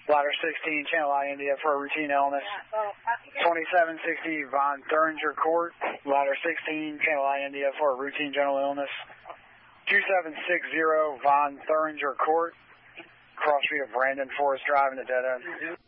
Ladder 16, Channel I, India for a routine illness. 2760 Von Thuringer Court, Ladder 16, Channel I, India for a routine general illness. 2760 Von Thuringer Court, cross street of Brandon Forest Drive in the dead end.